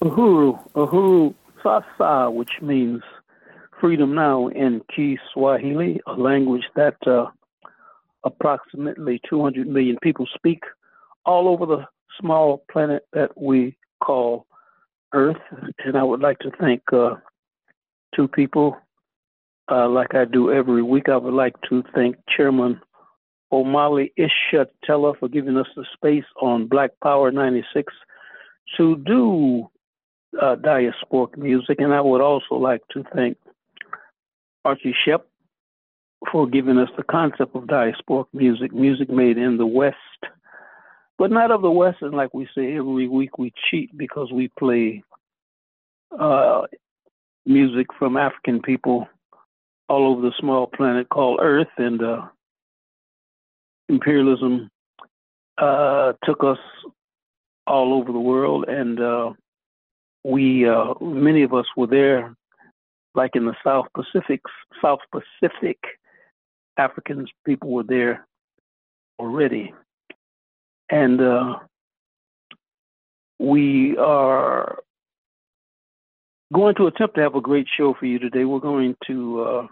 Uhuru Sasa, which means freedom now in Kiswahili, a language that approximately 200 million people speak all over the small planet that we call Earth. And I would like to thank two people, like I do every week. I would like to thank Chairman Omali Ishatella for giving us the space on Black Power 96 to do diasporic music. And I would also like to thank Archie Shep for giving us the concept of diasporic music, music made in the West, but not of the West. And like we say, every week we cheat because we play uh, music from African people all over the small planet called Earth. And imperialism took us all over the world. And we, many of us were there, like in the South Pacific, Africans, people were there already. And we are going to attempt to have a great show for you today. We're going to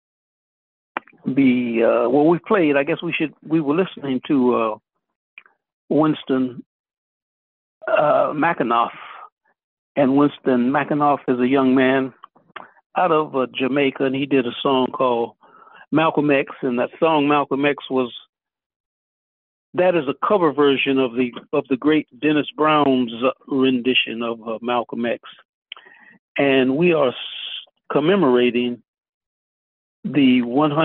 well, we played, I guess we were listening to Winston McAnuff. And Winston McAnuff is a young man out of Jamaica, and he did a song called Malcolm X. And that song, Malcolm X, that is a cover version of the great Dennis Brown's rendition of Malcolm X. And we are commemorating the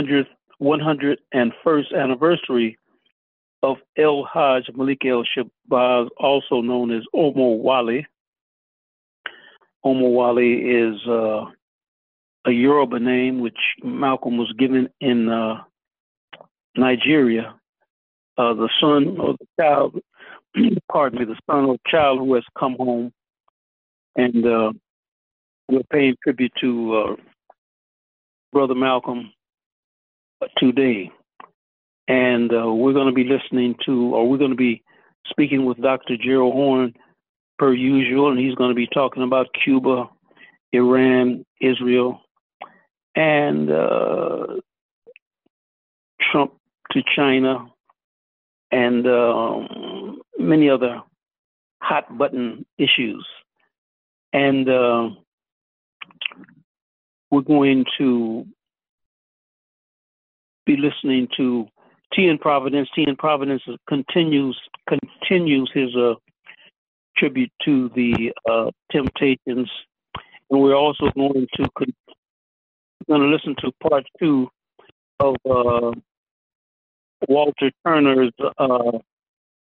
101st anniversary of El Hajj Malik El Shabazz, also known as Omo Wale. Omo Wale is a Yoruba name which Malcolm was given in Nigeria. The son or the child, pardon me, the son or child who has come home, and we're paying tribute to Brother Malcolm today. And we're going to be we're going to be speaking with Dr. Gerald Horn per usual, and he's going to be talking about Cuba, Iran, Israel, and Trump to China, and many other hot button issues. And we're going to be listening to T in Providence. T in Providence continues his tribute to the Temptations, and we're also going to listen to part two of Walter Turner's